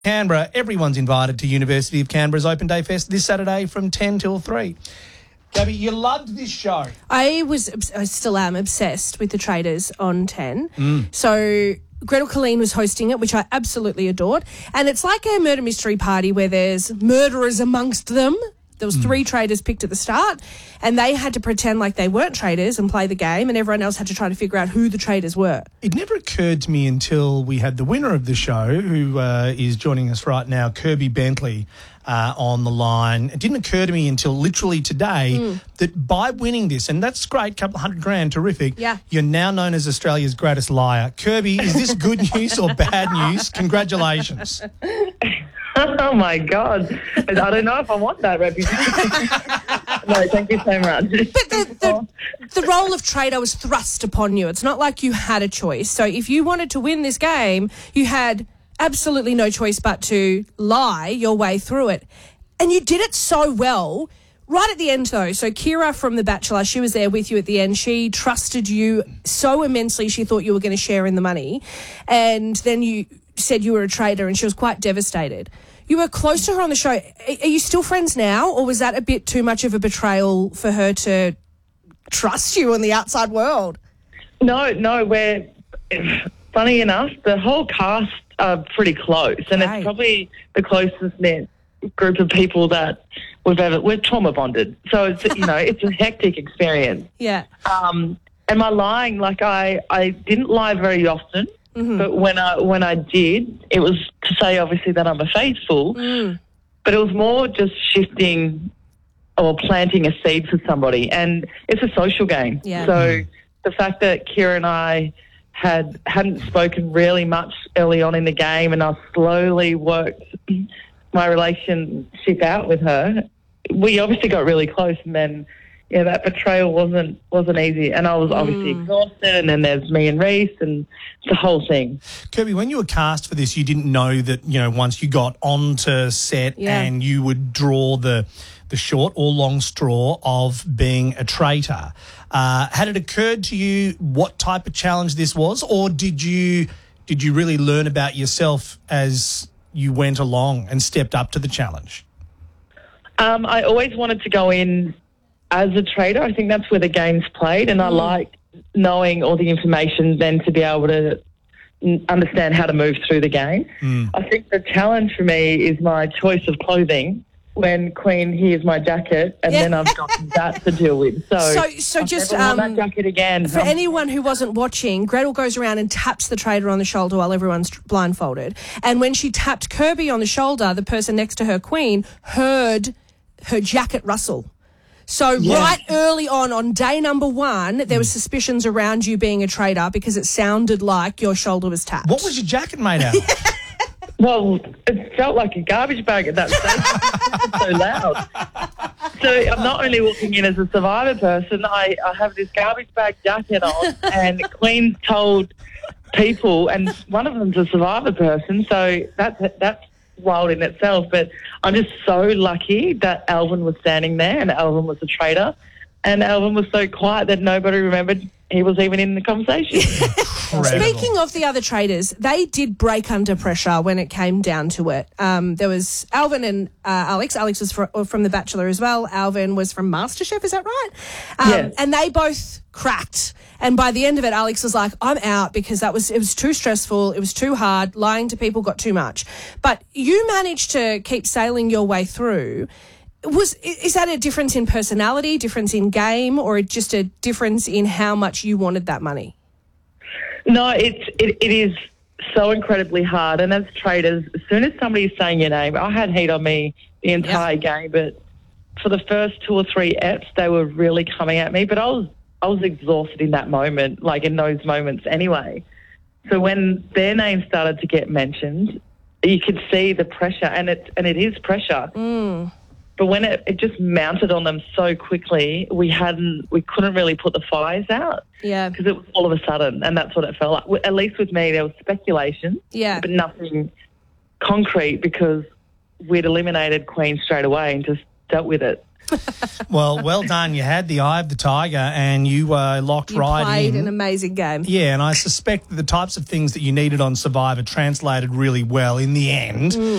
Canberra, everyone's invited to University of Canberra's Open Day Fest this Saturday from 10 till 3. Gabby, you loved this show. I still am obsessed with the Traders on 10. So Gretel Colleen was hosting it, which I absolutely adored. And it's like a murder mystery party where there's murderers amongst them. There was 3 traders picked at the start, and they had to pretend like they weren't traders and play the game, and everyone else had to try to figure out who the traders were. It never occurred to me until we had the winner of the show, who is joining us right now, Kirby Bentley, on the line. It didn't occur to me until literally today that by winning this, and that's great, couple of $100,000, terrific, you're now known as Australia's greatest liar. Kirby, is this good news or bad news? Congratulations. Oh, my God. I don't know if I want that reputation. No, thank you so much. But the role of trader was thrust upon you. It's not like you had a choice. So if you wanted to win this game, you had absolutely no choice but to lie your way through it. And you did it so well. Right at the end, though, so Kira from The Bachelor, she was there with you at the end. She trusted you so immensely she thought you were going to share in the money. And then you said you were a trader and she was quite devastated. You were close to her on the show. Are you still friends now, or was that a bit too much of a betrayal for her to trust you in the outside world? No, we're... Funny enough, the whole cast are pretty close, and it's probably the closest knit group of people that we're trauma bonded. So it's it's a hectic experience. Yeah. And my lying, like I didn't lie very often, but when I did, it was to say obviously that I'm a faithful, but it was more just shifting or planting a seed for somebody, and it's a social game. Yeah. So the fact that Kira and I hadn't spoken really much early on in the game, and I slowly worked my relationship out with her. We obviously got really close, and then that betrayal wasn't easy, and I was obviously exhausted. And then there's me and Reese, and the whole thing. Kirby, when you were cast for this, you didn't know that once you got onto set and you would draw the short or long straw of being a traitor. Had it occurred to you what type of challenge this was, or did you really learn about yourself as you went along and stepped up to the challenge? I always wanted to go in as a trader. I think that's where the game's played, and I like knowing all the information then to be able to understand how to move through the game. I think the challenge for me is my choice of clothing. When Queen hears my jacket, and then I've got that to deal with. So just never want that jacket again. For anyone who wasn't watching, Gretel goes around and taps the trader on the shoulder while everyone's blindfolded. And when she tapped Kirby on the shoulder, the person next to her, Queen, heard her jacket rustle. So right early on day number 1, there were suspicions around you being a trader because it sounded like your shoulder was tapped. What was your jacket made out of? Well, it felt like a garbage bag at that stage. It's so loud. So I'm not only walking in as a Survivor person, I have this garbage bag jacket on, and Queen told people, and one of them's a Survivor person, so that's wild in itself. But I'm just so lucky that Alvin was standing there, and Alvin was a trader, and Alvin was so quiet that nobody remembered he was even in the conversation. Speaking of the other traders, they did break under pressure when it came down to it. There was Alvin and Alex. Alex was from The Bachelor as well. Alvin was from MasterChef, is that right? Yes. And they both cracked. And by the end of it, Alex was like, I'm out because it was too stressful. It was too hard. Lying to people got too much. But you managed to keep sailing your way through. Is that a difference in personality, difference in game, or just a difference in how much you wanted that money? No, it is so incredibly hard. And as traders, as soon as somebody's saying your name, I had heat on me the entire game, but for the first 2 or 3 eps, they were really coming at me. But I was exhausted in that moment, like in those moments anyway. So when their name started to get mentioned, you could see the pressure, and it is pressure. But when it just mounted on them so quickly, we couldn't really put the fires out. Yeah. Because it was all of a sudden, and that's what it felt like. At least with me, there was speculation. Yeah. But nothing concrete, because we'd eliminated Queen straight away and just dealt with it. Well done. You had the eye of the tiger and you locked right in. You played an amazing game. Yeah, and I suspect that the types of things that you needed on Survivor translated really well in the end.